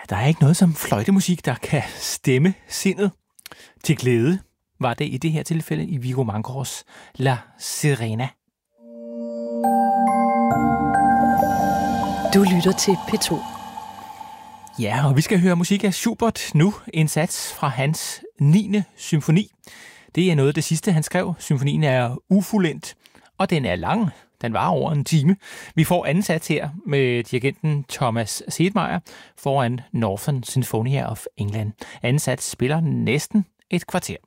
Der er ikke noget som fløjtemusik, der kan stemme sindet til glæde, var det i det her tilfælde i Viggo Mankors La Sirena. Du lytter til P2. Ja, og vi skal høre musik af Schubert nu, en sats fra hans 9. symfoni. Det er noget af det sidste, han skrev. Symfonien er ufuldendt, og den er lang. Den var over en time. Vi får anden sats her med dirigenten Thomas Sedmeier foran Northern Sinfonia of England. Anden sats spiller næsten et kvarter.